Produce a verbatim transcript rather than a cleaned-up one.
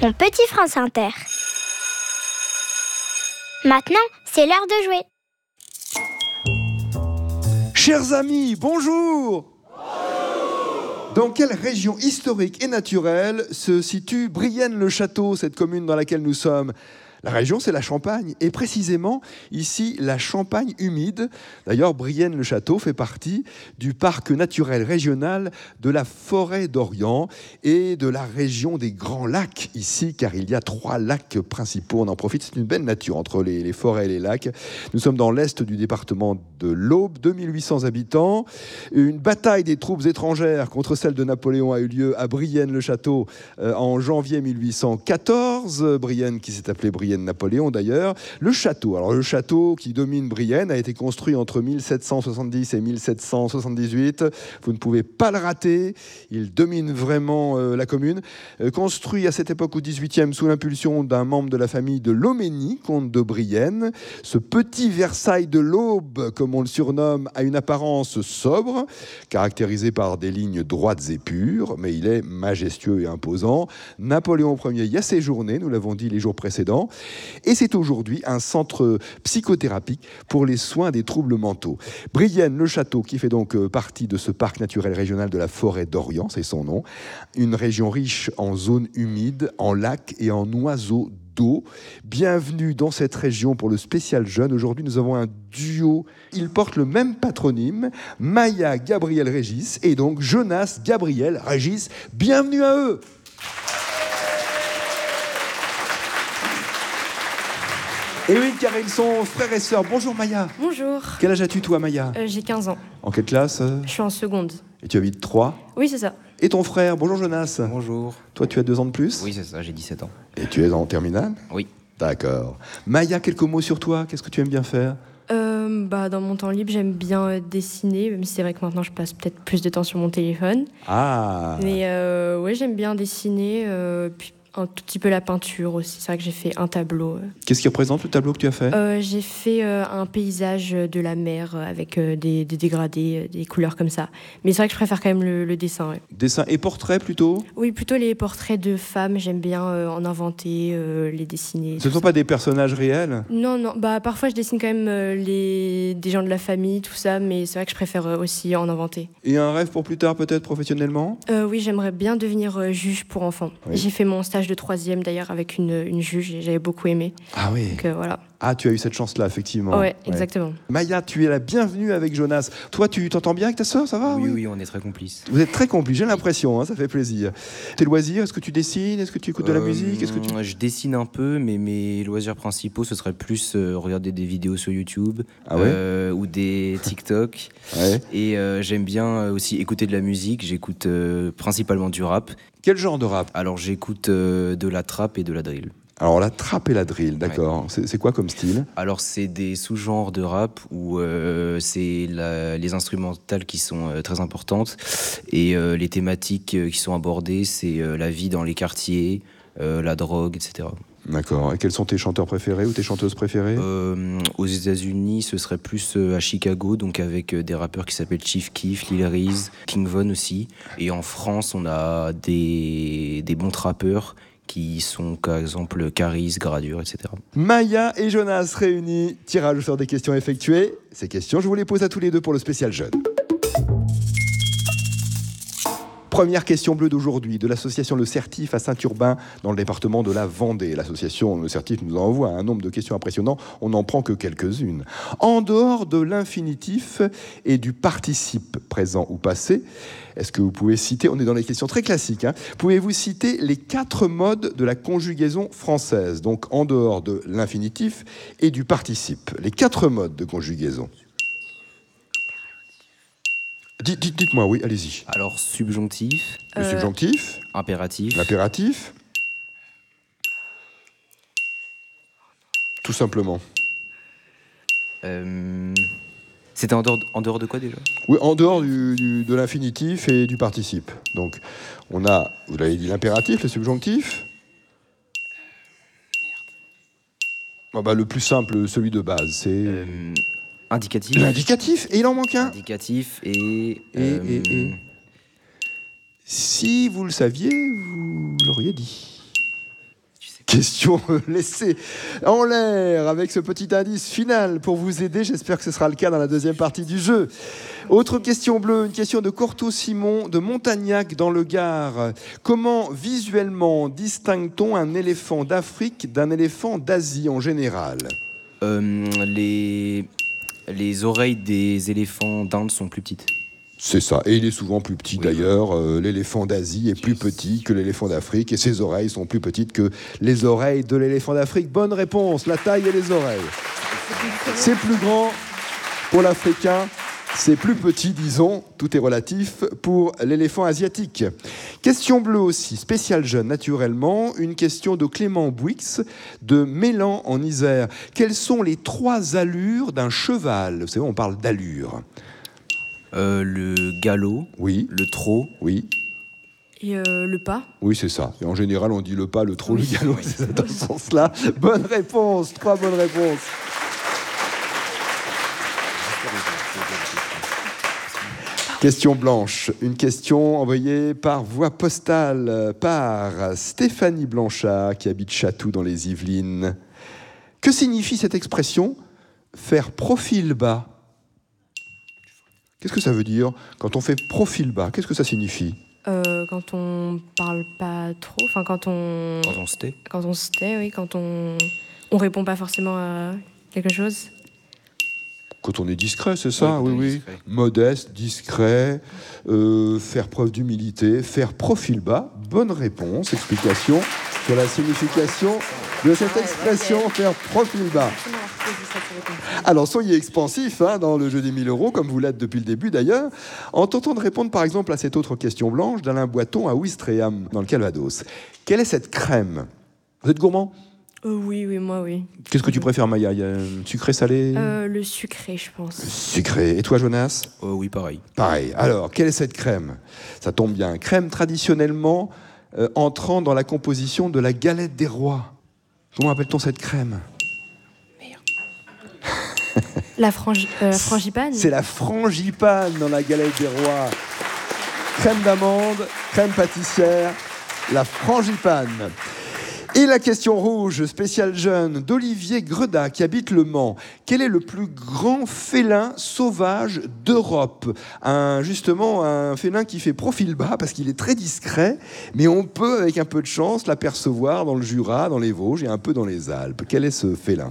Mon petit France Inter. Maintenant, c'est l'heure de jouer. Chers amis, bonjour. Bonjour. Dans quelle région historique et naturelle se situe Brienne-le-Château, cette commune dans laquelle nous sommes ? La région, c'est la Champagne, et précisément, ici, la Champagne humide. D'ailleurs, Brienne-le-Château fait partie du parc naturel régional de la forêt d'Orient et de la région des Grands Lacs, ici, car il y a trois lacs principaux. On en profite, c'est une belle nature entre les, les forêts et les lacs. Nous sommes dans l'est du département de l'Aube, deux mille huit cents habitants. Une bataille des troupes étrangères contre celle de Napoléon a eu lieu à Brienne-le-Château euh, en janvier mille huit cent quatorze. Brienne qui s'est appelée Brienne Napoléon d'ailleurs. Le château, alors le château qui domine Brienne a été construit entre mille sept cent soixante-dix et mille sept cent soixante-dix-huit. Vous ne pouvez pas le rater. Il domine vraiment euh, la commune. Euh, construit à cette époque au dix-huitième sous l'impulsion d'un membre de la famille de Loménie, comte de Brienne. Ce petit Versailles de l'Aube, comme on le surnomme, a une apparence sobre, caractérisée par des lignes droites et pures, mais il est majestueux et imposant. Napoléon Ier y a séjourné, nous l'avons dit les jours précédents. Et c'est aujourd'hui un centre psychothérapique pour les soins des troubles mentaux. Brienne-le-Château, qui fait donc partie de ce parc naturel régional de la forêt d'Orient, c'est son nom, une région riche en zones humides, en lacs et en oiseaux d'eau. Bienvenue dans cette région pour le spécial jeune. Aujourd'hui, nous avons un duo. Ils portent le même patronyme, Maya Gabriel Régis et donc Jonas Gabriel Régis. Bienvenue à eux. Et oui, car ils sont frères et sœurs. Bonjour Maya. Bonjour. Quel âge as-tu toi Maya ? euh, J'ai quinze ans. En quelle classe ? Je suis en seconde. Et tu habites Troyes ? Oui, c'est ça. Et ton frère ? Bonjour Jonas. Bonjour. Toi tu as deux ans de plus ? Oui, c'est ça, j'ai dix-sept ans. Et tu es en terminale ? Oui. D'accord. Maya, quelques mots sur toi. Qu'est-ce que tu aimes bien faire ? euh, bah, Dans mon temps libre, j'aime bien euh, dessiner, même si c'est vrai que maintenant je passe peut-être plus de temps sur mon téléphone. Ah. Mais euh, ouais, j'aime bien dessiner, euh, puis un tout petit peu la peinture aussi. C'est vrai que j'ai fait un tableau. Qu'est-ce qui représente le tableau que tu as fait ? euh, J'ai fait euh, un paysage de la mer euh, avec euh, des, des dégradés, euh, des couleurs comme ça. Mais c'est vrai que je préfère quand même le, le dessin. Ouais. Dessin et portrait plutôt ? Oui, plutôt les portraits de femmes. J'aime bien euh, en inventer, euh, les dessiner. Ce ne sont pas des personnages réels ? Non, non. Bah, parfois, je dessine quand même euh, les... des gens de la famille, tout ça. Mais c'est vrai que je préfère euh, aussi en inventer. Et un rêve pour plus tard peut-être professionnellement ? euh, Oui, j'aimerais bien devenir euh, juge pour enfants. Oui. J'ai fait mon stage de troisième d'ailleurs avec une, une juge et j'avais beaucoup aimé. Ah oui. Donc euh, voilà. Ah, tu as eu cette chance-là, effectivement. Ouais, exactement. Ouais. Maya, tu es la bienvenue avec Jonas. Toi, tu t'entends bien avec ta sœur, ça va ? Oui, oui, oui, on est très complices. Vous êtes très complices, j'ai l'impression, hein, ça fait plaisir. Tes loisirs, est-ce que tu dessines ? Est-ce que tu écoutes de la Euh, musique ? Est-ce que tu... Je dessine un peu, mais mes loisirs principaux, ce serait plus euh, regarder des vidéos sur YouTube ah ouais euh, ou des TikTok. Ouais. Et euh, j'aime bien aussi écouter de la musique. J'écoute euh, principalement du rap. Quel genre de rap ? Alors j'écoute euh, de la trap et de la drill. Alors la trap et la drill, d'accord. Ouais. C'est, c'est quoi comme style ? Alors c'est des sous-genres de rap où euh, c'est la, les instrumentales qui sont euh, très importantes et euh, les thématiques euh, qui sont abordées, c'est euh, la vie dans les quartiers, euh, la drogue, et cetera. D'accord. Et quels sont tes chanteurs préférés ou tes chanteuses préférées ? euh, Aux États-Unis, ce serait plus euh, à Chicago, donc avec euh, des rappeurs qui s'appellent Chief Keef, Lil Reese, King Von aussi. Et en France, on a des, des bons trappeurs qui sont par exemple Caris, Gradure, et cetera. Maya et Jonas réunis, tirage au sort des questions effectuées. Ces questions, je vous les pose à tous les deux pour le spécial jeune. Première question bleue d'aujourd'hui, de l'association Le Certif à Saint-Urbain, dans le département de la Vendée. L'association Le Certif nous envoie un nombre de questions impressionnant, on n'en prend que quelques-unes. En dehors de l'infinitif et du participe présent ou passé, est-ce que vous pouvez citer, on est dans les questions très classiques, hein, pouvez-vous citer les quatre modes de la conjugaison française, donc en dehors de l'infinitif et du participe, les quatre modes de conjugaison ? Dites, dites, dites-moi, oui, allez-y. Alors, subjonctif. Le Euh, subjonctif. Impératif. L'impératif. Tout simplement. Euh, C'était en dehors, en dehors de quoi déjà ? Oui, en dehors du, du, de l'infinitif et du participe. Donc, on a, vous l'avez dit, l'impératif, le subjonctif. Oh bah, le plus simple, celui de base, c'est... euh, Indicatif. L'indicatif. Et il en manque un. Indicatif et... Et, euh, et, et. Si vous le saviez, vous l'auriez dit. Question laissée en l'air avec ce petit indice final pour vous aider. J'espère que ce sera le cas dans la deuxième partie du jeu. Autre question bleue, une question de Corto-Simon de Montagnac dans le Gard. Comment visuellement distingue-t-on un éléphant d'Afrique d'un éléphant d'Asie en général ? Euh, les, les oreilles des éléphants d'Inde sont plus petites. C'est ça, et il est souvent plus petit oui. D'ailleurs. Euh, l'éléphant d'Asie est plus petit que l'éléphant d'Afrique et ses oreilles sont plus petites que les oreilles de l'éléphant d'Afrique. Bonne réponse, la taille et les oreilles. C'est plus grand pour l'Africain, c'est plus petit, disons, tout est relatif, pour l'éléphant asiatique. Question bleue aussi, spécial jeune naturellement, une question de Clément Bouix de Mélan en Isère. Quelles sont les trois allures d'un cheval ? Vous savez, on parle d'allure. Euh, le galop, oui. Le trot, oui. Et euh, le pas. Oui, c'est ça. Et en général, on dit le pas, le trot, oui. Le galop, c'est dans ce sens-là. Bonne réponse, trois bonnes réponses. Question blanche, une question envoyée par voie postale par Stéphanie Blanchard qui habite Chatou dans les Yvelines. Que signifie cette expression « faire profil bas » ? Qu'est-ce que ça veut dire quand on fait profil bas ? Qu'est-ce que ça signifie ? euh, Quand on parle pas trop, enfin quand on... Quand on se tait. Quand on se tait, oui, quand on on répond pas forcément à quelque chose. Quand on est discret, c'est ça, oui, oui. Discret. Modeste, discret, euh, faire preuve d'humilité, faire profil bas. Bonne réponse, explication sur la signification de cette expression, faire profil bas. Alors, soyez expansifs hein, dans le jeu des mille euros, comme vous l'êtes depuis le début d'ailleurs, en tentant de répondre par exemple à cette autre question blanche d'Alain Boiton à Ouistreham, dans le Calvados. Quelle est cette crème ? Vous êtes gourmand ? Euh, oui, oui, moi, oui. Qu'est-ce que tu préfères, Maya ? Il y a sucré, salé ? euh, Le sucré, je pense. Sucré. Et toi, Jonas ? euh, Oui, pareil. Pareil. Alors, quelle est cette crème ? Ça tombe bien. Crème traditionnellement euh, entrant dans la composition de la galette des rois. Comment appelle-t-on cette crème ? La frangi- euh, frangipane. C'est la frangipane dans la galette des rois. Crème d'amande, crème pâtissière, la frangipane. Et la question rouge, spéciale jeune, d'Olivier Gredat, qui habite Le Mans. Quel est le plus grand félin sauvage d'Europe ? un, Justement, un félin qui fait profil bas, parce qu'il est très discret, mais on peut, avec un peu de chance, l'apercevoir dans le Jura, dans les Vosges et un peu dans les Alpes. Quel est ce félin ?